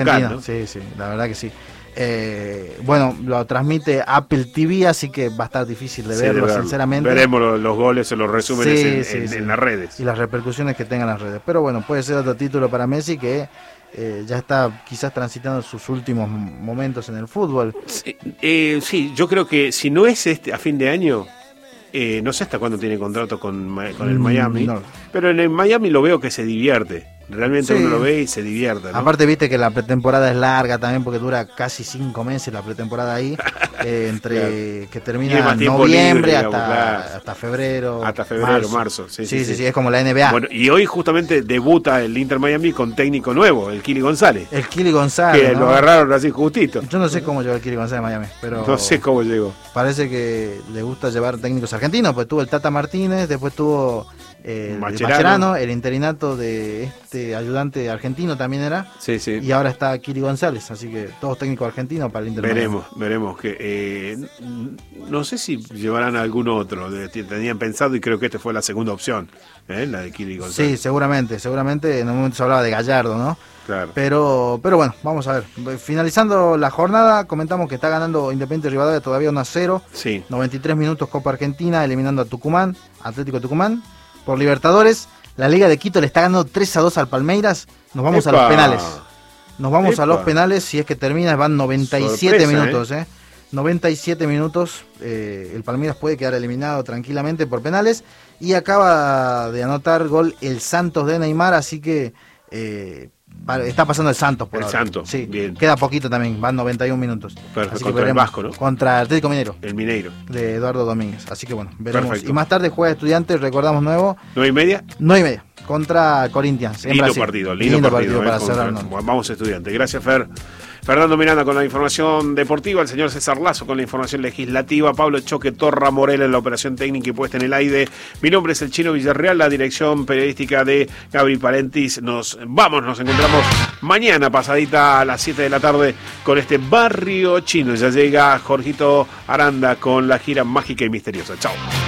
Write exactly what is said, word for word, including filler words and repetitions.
¿no? Sí, sí, la verdad que sí. Eh, bueno, lo transmite Apple T V, así que va a estar difícil de, sí, verlo, de verlo, sinceramente. Veremos los, los goles o los resúmenes sí, en, sí, en, sí. en las redes. Y las repercusiones que tengan las redes. Pero bueno, puede ser otro título para Messi que eh, ya está quizás transitando sus últimos momentos en el fútbol. Sí, eh, sí, yo creo que si no es este a fin de año, eh, no sé hasta cuándo tiene contrato con, con el Miami, no. Pero en el Miami lo veo que se divierte. Realmente sí. Uno lo ve y se divierte, ¿no? Aparte, viste que la pretemporada es larga también, porque dura casi cinco meses la pretemporada ahí, eh, entre claro. que termina en noviembre libre, hasta, digamos, claro. hasta febrero. Hasta febrero, marzo. marzo sí, sí, sí, sí, sí, es como la N B A. Bueno, y hoy justamente debuta el Inter Miami con técnico nuevo, el Kili González. El Kili González, que ¿no? Lo agarraron así justito. Yo no sé cómo llegó el Kili González a Miami, pero no sé cómo llegó. Parece que le gusta llevar técnicos argentinos, pues tuvo el Tata Martínez, después tuvo Eh, Mascherano. Mascherano, el interinato de este ayudante argentino también era, sí, sí. Y ahora está Kili González, así que todos técnicos argentinos para el Inter. Veremos, veremos que eh, no sé si llevarán a algún otro, tenían pensado y creo que esta fue la segunda opción, ¿eh? La de Kili González. Sí, seguramente, seguramente en un momento se hablaba de Gallardo, ¿no? Claro. Pero, pero bueno, vamos a ver. Finalizando la jornada, comentamos que está ganando Independiente Rivadavia todavía uno a cero. Sí. noventa y tres minutos Copa Argentina, eliminando a Tucumán, Atlético Tucumán. Por Libertadores, la Liga de Quito le está ganando tres a dos al Palmeiras. Nos vamos ¡Epa! a los penales. Nos vamos ¡Epa! a los penales. Si es que termina, van noventa y siete Sorpresa, minutos. ¿eh? ¿eh? noventa y siete minutos. Eh, el Palmeiras puede quedar eliminado tranquilamente por penales. Y acaba de anotar gol el Santos de Neymar. Así que eh, está pasando el Santos por el ahora. Santos, sí, bien. Queda poquito también. Van noventa y un minutos. Perfecto. Así Contra que el Vasco, ¿no? Contra Atlético Mineiro. El Mineiro. De Eduardo Domínguez. Así que bueno, veremos. Perfecto. Y más tarde juega Estudiantes, recordamos nuevo. ¿Nueve y media? Nueve y media. Contra Corinthians. Lindo Brasil. partido, lindo, lindo partido, partido eh, para contra, cerrar. ¿no? Vamos, Estudiantes. Gracias, Fer. Fernando Miranda con la información deportiva, el señor César Lazo con la información legislativa, Pablo Choque Torra Morel en la operación técnica y puesta en el aire. Mi nombre es el Chino Villarreal, la dirección periodística de Gabri Parentis. Nos vamos, nos encontramos mañana pasadita a las siete de la tarde con este Barrio Chino. Ya llega Jorgito Aranda con la gira mágica y misteriosa. Chao.